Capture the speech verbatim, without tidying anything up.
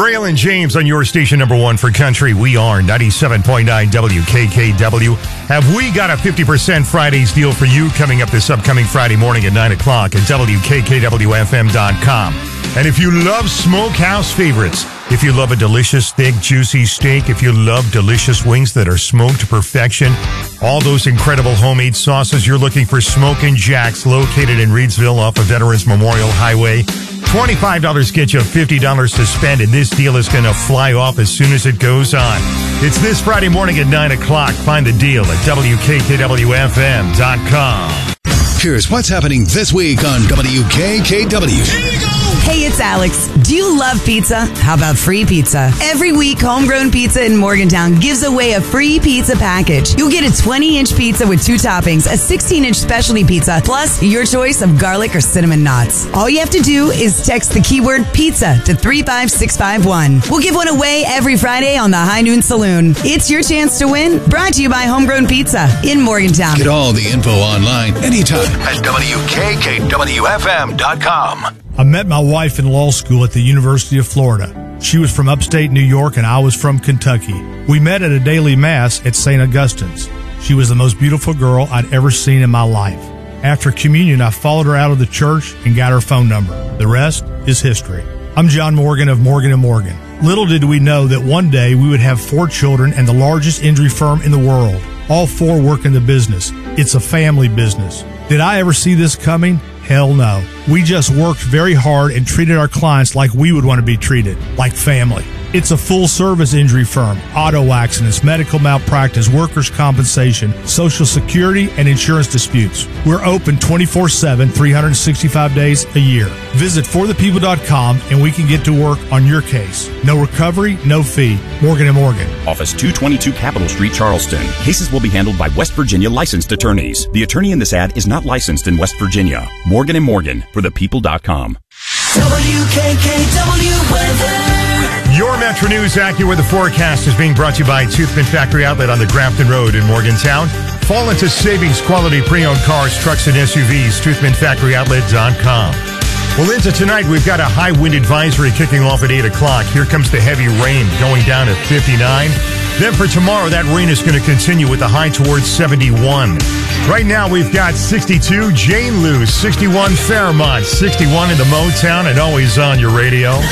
Braylon James on your station number one for country. We are ninety-seven point nine W K K W. Have we got a fifty percent Fridays deal for you coming up this upcoming Friday morning at nine o'clock at W K K W F M dot com. And if you love smokehouse favorites, if you love a delicious, thick, juicy steak, if you love delicious wings that are smoked to perfection, all those incredible homemade sauces, you're looking for Smokin' Jack's, located in Reedsville off of Veterans Memorial Highway. twenty-five dollars gets you fifty dollars to spend, and this deal is going to fly off as soon as it goes on. It's this Friday morning at nine o'clock. Find the deal at W K K W F M dot com. Here's what's happening this week on W K K W. Hey, it's Alex. Do you love pizza? How about free pizza? Every week, Homegrown Pizza in Morgantown gives away a free pizza package. You'll get a twenty-inch pizza with two toppings, a sixteen-inch specialty pizza, plus your choice of garlic or cinnamon knots. All you have to do is text the keyword pizza to three five six five one. We'll give one away every Friday on the High Noon Saloon. It's your chance to win. Brought to you by Homegrown Pizza in Morgantown. Get all the info online anytime at W K K W F M dot com. I met my wife in law school at the University of Florida. She was from upstate New York and I was from Kentucky. We met at a daily mass at Saint Augustine's. She was the most beautiful girl I'd ever seen in my life. After communion, I followed her out of the church and got her phone number. The rest is history. I'm John Morgan of Morgan and Morgan. Little did we know that one day we would have four children and the largest injury firm in the world. All four work in the business. It's a family business. Did I ever see this coming? Hell no. We just worked very hard and treated our clients like we would want to be treated, like family. It's a full-service injury firm, auto accidents, medical malpractice, workers' compensation, Social Security, and insurance disputes. We're open twenty-four seven, three hundred sixty-five days a year. Visit for the people dot com and we can get to work on your case. No recovery, no fee. Morgan and Morgan. Office two twenty-two Capitol Street, Charleston. Cases will be handled by West Virginia licensed attorneys. The attorney in this ad is not licensed in West Virginia. Morgan and Morgan for the people dot com. W K K W weather. Your Metro News AccuWeather forecast is being brought to you by Toothman Factory Outlet on the Grafton Road in Morgantown. Fall into savings, quality pre-owned cars, trucks, and S U Vs. Toothman Factory Outlet dot com. Well, into tonight, we've got a high wind advisory kicking off at eight o'clock. Here comes the heavy rain going down at fifty-nine. Then for tomorrow, that rain is going to continue with the high towards seventy-one. Right now, we've got sixty-two Jane Lou, sixty-one Fairmont, sixty-one in the Motown, and always on your radio.